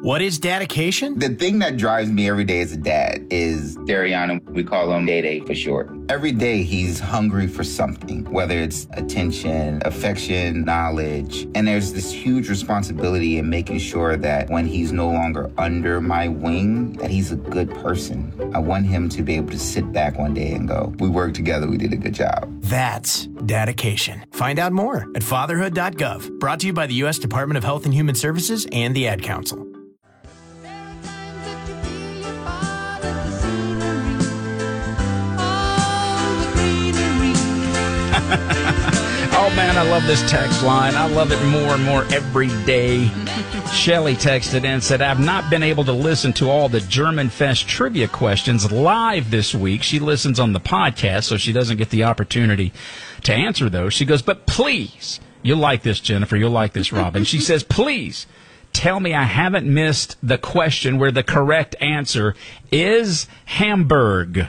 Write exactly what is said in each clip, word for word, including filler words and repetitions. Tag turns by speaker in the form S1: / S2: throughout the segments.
S1: What is dedication?
S2: The thing that drives me every day as a dad is Dariana. We call him Day Day for short. Every day he's hungry for something, whether it's attention, affection, knowledge. And there's this huge responsibility in making sure that when he's no longer under my wing, that he's a good person. I want him to be able to sit back one day and go, we worked together, we did a good job.
S1: That's dedication. Find out more at fatherhood dot gov. Brought to you by the U S Department of Health and Human Services and the Ad Council.
S3: Oh, man, I love this text line. I love it more and more every day. Shelley texted in and said, I've not been able to listen to all the German Fest trivia questions live this week. She listens on the podcast, so she doesn't get the opportunity to answer those. She goes, but please, you'll like this, Jennifer. You'll like this, Robin. She says, please tell me I haven't missed the question where the correct answer is Hamburg.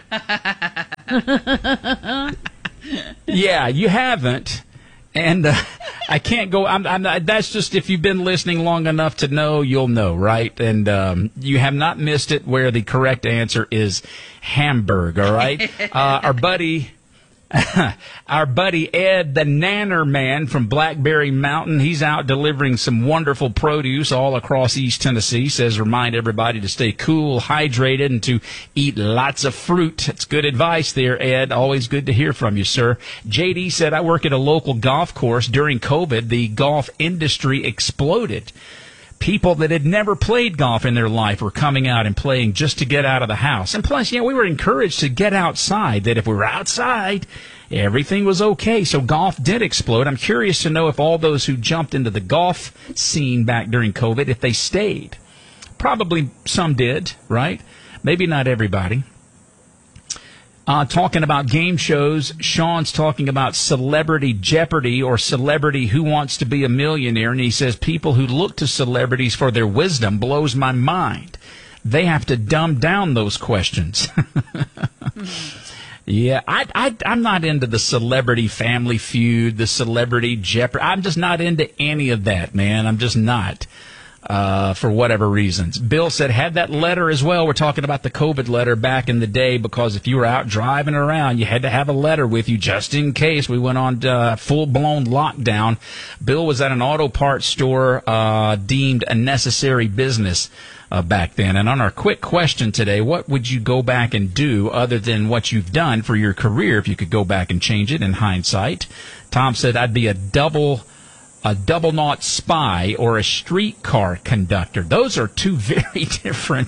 S3: Yeah, you haven't. And uh, I can't go. I'm, I'm not, that's just if you've been listening long enough to know, you'll know, right? And um, you have not missed it where the correct answer is Hamburg, all right? Uh, our buddy... Our buddy Ed, the Nanner Man from Blackberry Mountain, he's out delivering some wonderful produce all across East Tennessee. Says remind everybody to stay cool, hydrated, and to eat lots of fruit. That's good advice there, Ed. Always good to hear from you, sir. J D said, I work at a local golf course. During COVID, the golf industry exploded. People that had never played golf in their life were coming out and playing just to get out of the house. And plus, yeah, we were encouraged to get outside, that if we were outside, everything was okay. So golf did explode. I'm curious to know if all those who jumped into the golf scene back during COVID, if they stayed. Probably some did, right? Maybe not everybody. Uh, talking about game shows, Sean's talking about Celebrity Jeopardy or Celebrity Who Wants to Be a Millionaire, and he says people who look to celebrities for their wisdom blows my mind. They have to dumb down those questions. Yeah, I, I, I'm not into the Celebrity Family Feud, the Celebrity Jeopardy. I'm just not into any of that, man. I'm just not. Uh, for whatever reasons. Bill said, had that letter as well. We're talking about the COVID letter back in the day, because if you were out driving around, you had to have a letter with you just in case we went on uh, full-blown lockdown. Bill was at an auto parts store uh, deemed a necessary business uh, back then. And on our quick question today, what would you go back and do other than what you've done for your career if you could go back and change it in hindsight? Tom said, I'd be a double... a double knot spy or a streetcar conductor. Those are two very different,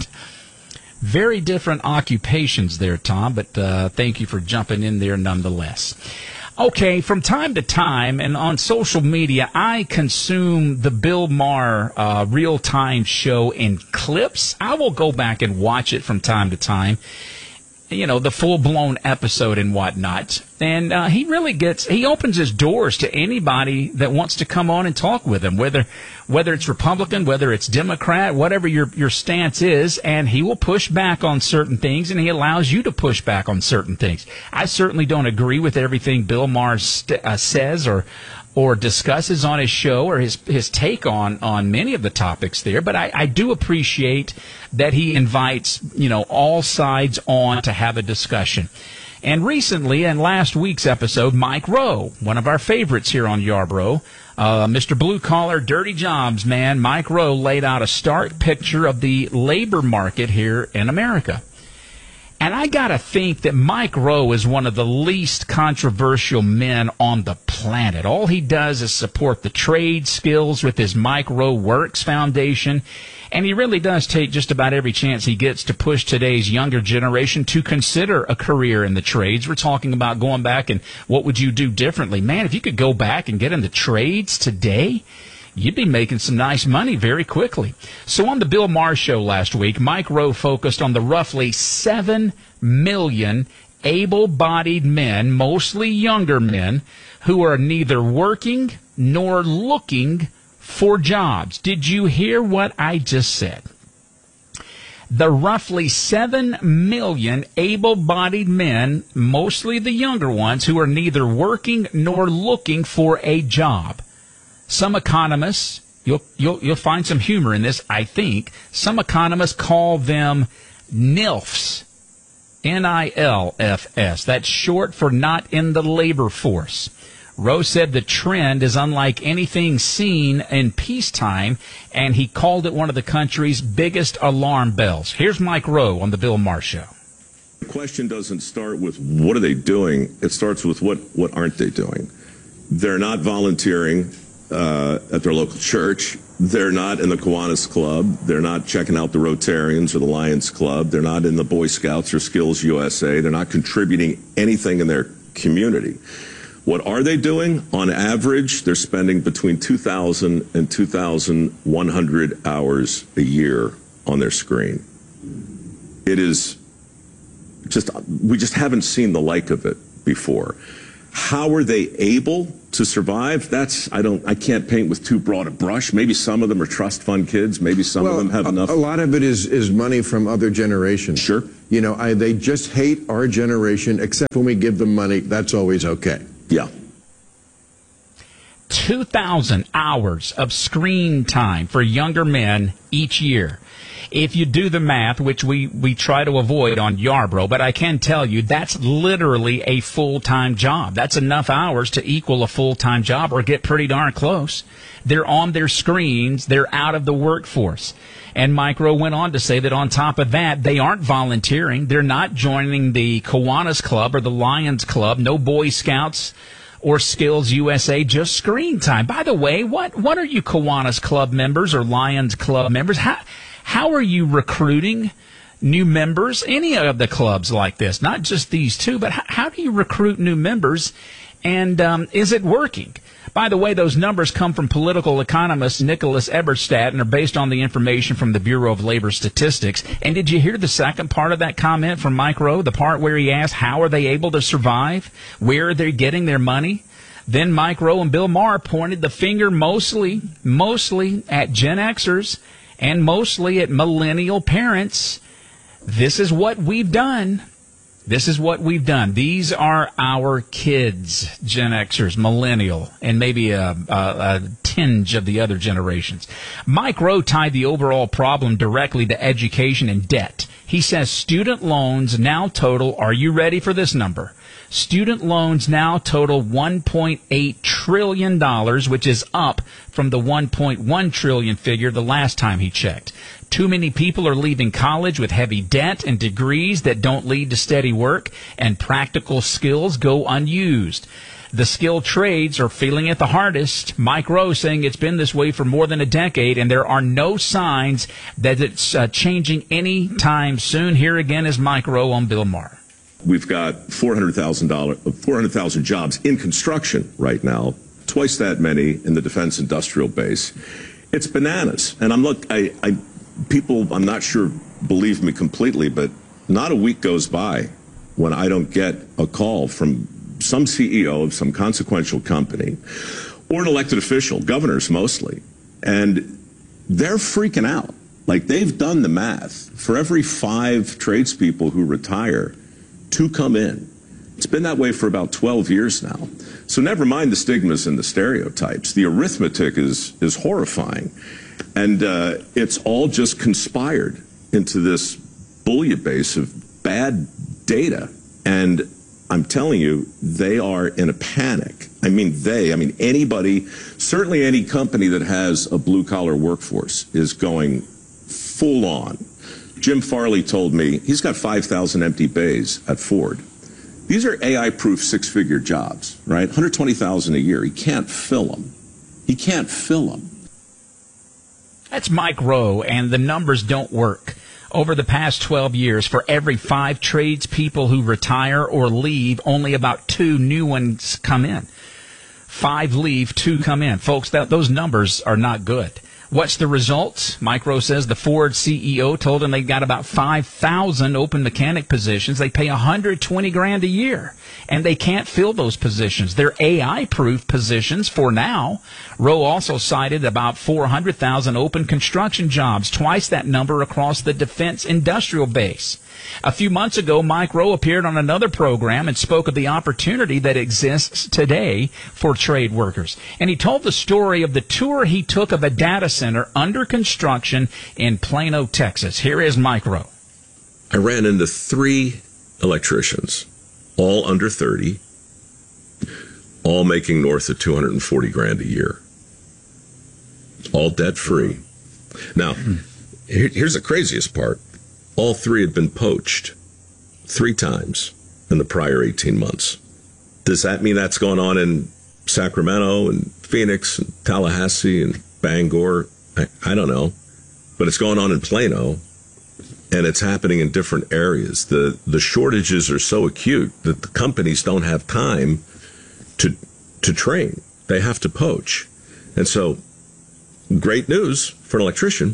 S3: very different occupations there, Tom, but uh, thank you for jumping in there nonetheless. Okay, from time to time and on social media, I consume the Bill Maher uh, real-time show in clips. I will go back and watch it from time to time. You know, the full-blown episode and whatnot. And uh, he really gets, he opens his doors to anybody that wants to come on and talk with him, whether whether it's Republican, whether it's Democrat, whatever your, your stance is, and he will push back on certain things, and he allows you to push back on certain things. I certainly don't agree with everything Bill Maher st- uh, says or or discusses on his show or his his take on, on many of the topics there, but I, I do appreciate that he invites, you know, all sides on to have a discussion. And recently, in last week's episode, Mike Rowe, one of our favorites here on Yarborough, uh, Mister Blue Collar, Dirty Jobs man, Mike Rowe laid out a stark picture of the labor market here in America. And I got to think that Mike Rowe is one of the least controversial men on the planet. All he does is support the trade skills with his Mike Rowe Works Foundation. And he really does take just about every chance he gets to push today's younger generation to consider a career in the trades. We're talking about going back and what would you do differently. Man, if you could go back and get in the trades today, you'd be making some nice money very quickly. So on the Bill Maher show last week, Mike Rowe focused on the roughly seven million able-bodied men, mostly younger men, who are neither working nor looking for jobs. Did you hear what I just said? The roughly seven million able-bodied men, mostly the younger ones, who are neither working nor looking for a job. Some economists You'll, you'll, you'll find some humor in this, I think. Some economists call them NILFs. N I L F S. That's short for not in the labor force. Rowe said the trend is unlike anything seen in peacetime, and he called it one of the country's biggest alarm bells. Here's Mike Rowe on the Bill Maher Show.
S4: The question doesn't start with what are they doing. It starts with what, what aren't they doing. They're not volunteering uh, at their local church. They're not in the Kiwanis Club. They're not checking out the Rotarians or the Lions Club. They're not in the Boy Scouts or Skills U S A. They're not contributing anything in their community. What are they doing? On average, they're spending between two thousand and two thousand one hundred hours a year on their screen. It is just, we just haven't seen the like of it before. How are they able to survive? That's, I don't, I can't paint with too broad a brush. Maybe some of them are trust fund kids. Maybe some
S5: well,
S4: of them have
S5: a,
S4: enough.
S5: A lot of it is, is money from other generations.
S4: Sure.
S5: You know, I, they just hate our generation, except when we give them money. That's always okay.
S4: Yeah.
S3: two thousand hours of screen time for younger men each year. If you do the math, which we, we try to avoid on Yarbrough, but I can tell you that's literally a full-time job. That's enough hours to equal a full-time job or get pretty darn close. They're on their screens. They're out of the workforce. And Mike Rowe went on to say that on top of that, they aren't volunteering. They're not joining the Kiwanis Club or the Lions Club. No Boy Scouts or Skills U S A, just screen time. By the way, what, what are you Kiwanis Club members or Lions Club members? How, how are you recruiting new members? Any of the clubs like this, not just these two, but how, how do you recruit new members? And um, is it working? By the way, those numbers come from political economist Nicholas Eberstadt and are based on the information from the Bureau of Labor Statistics. And did you hear the second part of that comment from Mike Rowe, the part where he asked, how are they able to survive? Where are they getting their money? Then Mike Rowe and Bill Maher pointed the finger mostly, mostly at Gen Xers and mostly at millennial parents. This is what we've done. This is what we've done. These are our kids, Gen Xers, millennial, and maybe a, a, a tinge of the other generations. Mike Rowe tied the overall problem directly to education and debt. He says student loans now total, are you ready for this number? Student loans now total one point eight trillion dollars, which is up from the one point one trillion dollars figure the last time he checked. Too many people are leaving college with heavy debt and degrees that don't lead to steady work, and practical skills go unused. The skilled trades are feeling it the hardest. Mike Rowe saying it's been this way for more than a decade, and there are no signs that it's uh, changing any time soon. Here again is Mike Rowe on Bill Maher.
S4: We've got four hundred thousand jobs in construction right now, twice that many in the defense industrial base. It's bananas. And I'm look, I, I, people, I'm not sure, believe me completely, but not a week goes by when I don't get a call from some C E O of some consequential company or an elected official, governors mostly, and they're freaking out. Like, they've done the math. For every five tradespeople who retire, two come in. It's been that way for about twelve years now. So never mind the stigmas and the stereotypes. The arithmetic is, is horrifying. And uh, it's all just conspired into this bouillabaisse of bad data. And I'm telling you, they are in a panic. I mean, they, I mean, anybody, certainly any company that has a blue-collar workforce is going full on. Jim Farley told me he's got five thousand empty bays at Ford. These are A I-proof six-figure jobs, right? one hundred twenty thousand dollars a year. He can't fill them. He can't fill them.
S3: That's Mike Rowe, and the numbers don't work. Over the past twelve years, for every five tradespeople who retire or leave, only about two new ones come in. Five leave, two come in. Folks, that, those numbers are not good. What's the results? Micro says the Ford C E O told him they got about five thousand open mechanic positions. They pay one hundred twenty grand a year, and they can't fill those positions. They're A I-proof positions for now. Rowe also cited about four hundred thousand open construction jobs, twice that number across the defense industrial base. A few months ago, Mike Rowe appeared on another program and spoke of the opportunity that exists today for trade workers. And he told the story of the tour he took of a data center under construction in Plano, Texas. Here is Mike Rowe.
S4: I ran into three electricians, all under thirty, all making north of two hundred forty grand a year, all debt free. Now, here, here's the craziest part. All three had been poached three times in the prior eighteen months. Does that mean that's going on in Sacramento and Phoenix and Tallahassee and Bangor? I, I don't know. But it's going on in Plano, and it's happening in different areas. The the shortages are so acute that the companies don't have time to to train. They have to poach. And so, great news for an electrician.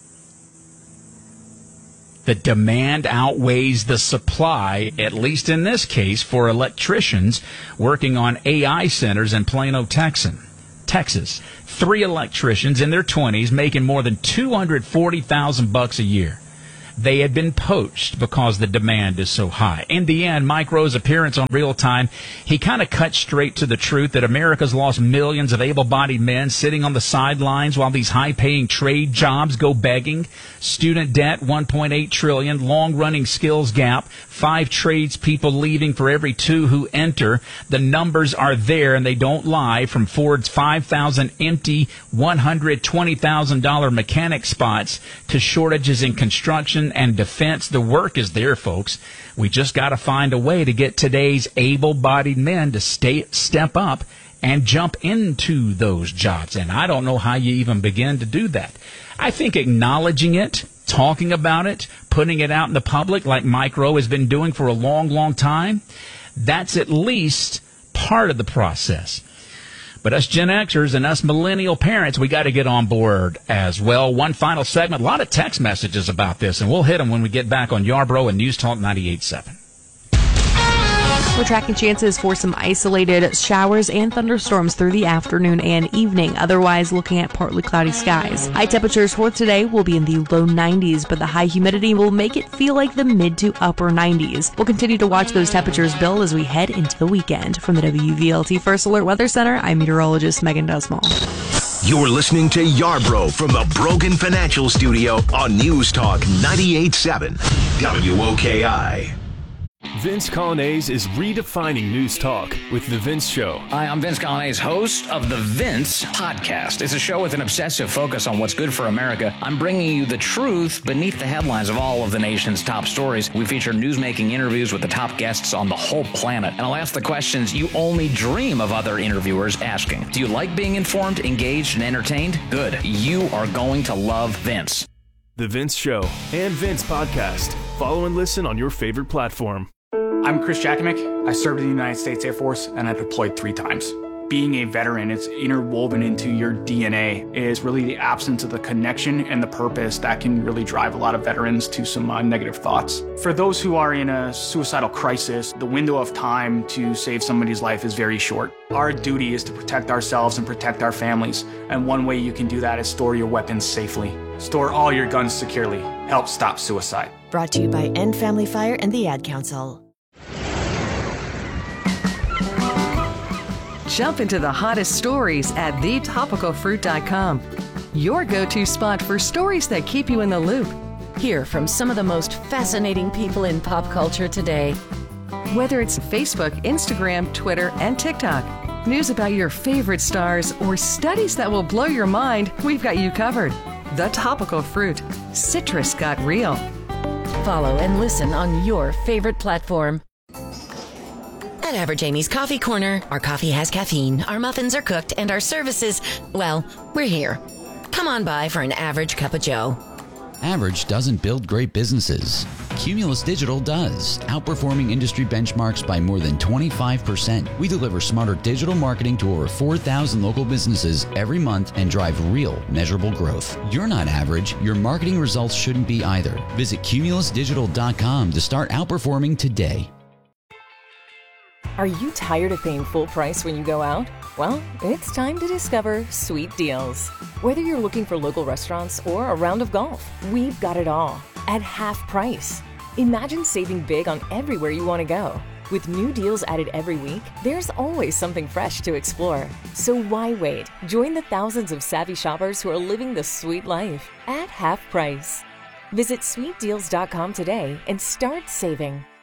S3: The demand outweighs the supply, at least in this case, for electricians working on A I centers in Plano, Texan, Texas. Three electricians in their twenties making more than two hundred forty thousand bucks a year. They had been poached because the demand is so high. In the end, Mike Rowe's appearance on Real Time, he kind of cut straight to the truth that America's lost millions of able-bodied men sitting on the sidelines while these high-paying trade jobs go begging. Student debt, one point eight trillion dollars, long-running skills gap, five tradespeople leaving for every two who enter. The numbers are there, and they don't lie, from Ford's five thousand empty one hundred twenty thousand dollars mechanic spots to shortages in construction and defense. The work is there, folks. We just got to find a way to get today's able-bodied men to stay, step up and jump into those jobs. And I don't know how you even begin to do that. I think acknowledging it, talking about it, putting it out in the public like Mike Rowe has been doing for a long, long time, that's at least part of the process. But us Gen Xers and us millennial parents, we got to get on board as well. One final segment, a lot of text messages about this, and we'll hit them when we get back on Yarbrough and News Talk ninety-eight point seven.
S6: We're tracking chances for some isolated showers and thunderstorms through the afternoon and evening. Otherwise, looking at partly cloudy skies. High temperatures for today will be in the low nineties, but the high humidity will make it feel like the mid to upper nineties. We'll continue to watch those temperatures build as we head into the weekend. From the W V L T First Alert Weather Center, I'm meteorologist Megan Desmall.
S7: You're listening to Yarbrough from the Brogan Financial Studio on News Talk ninety-eight point seven W O K I.
S8: Vince Coglianese is redefining news talk with The Vince Show.
S9: Hi, I'm Vince Coglianese, host of The Vince Podcast. It's a show with an obsessive focus on what's good for America. I'm bringing you the truth beneath the headlines of all of the nation's top stories. We feature newsmaking interviews with the top guests on the whole planet. And I'll ask the questions you only dream of other interviewers asking. Do you like being informed, engaged, and entertained? Good. You are going to love Vince.
S8: The Vince Show and Vince Podcast. Follow and listen on your favorite platform.
S10: I'm Chris Jakimick. I served in the United States Air Force and I deployed three times. Being a veteran, it's interwoven into your D N A, is really the absence of the connection and the purpose that can really drive a lot of veterans to some uh, negative thoughts. For those who are in a suicidal crisis, the window of time to save somebody's life is very short. Our duty is to protect ourselves and protect our families, and one way you can do that is store your weapons safely. Store all your guns securely. Help stop suicide.
S11: Brought to you by End Family Fire and the Ad Council.
S12: Jump into the hottest stories at the topical fruit dot com. Your go-to spot for stories that keep you in the loop.
S11: Hear from some of the most fascinating people in pop culture today.
S12: Whether it's Facebook, Instagram, Twitter, and TikTok, news about your favorite stars, or studies that will blow your mind, we've got you covered. The Topical Fruit. Citrus got real.
S11: Follow and listen on your favorite platform. At Average Amy's Coffee Corner, our coffee has caffeine, our muffins are cooked, and our services, well, we're here. Come on by for an average cup of joe.
S13: Average doesn't build great businesses. Cumulus Digital does, outperforming industry benchmarks by more than twenty-five percent. We deliver smarter digital marketing to over four thousand local businesses every month and drive real, measurable growth. You're not average. Your marketing results shouldn't be either. Visit cumulus digital dot com to start outperforming today.
S14: Are you tired of paying full price when you go out? Well, it's time to discover Sweet Deals. Whether you're looking for local restaurants or a round of golf, we've got it all at half price. Imagine saving big on everywhere you want to go. With new deals added every week, there's always something fresh to explore. So why wait? Join the thousands of savvy shoppers who are living the sweet life at half price. Visit sweet deals dot com today and start saving.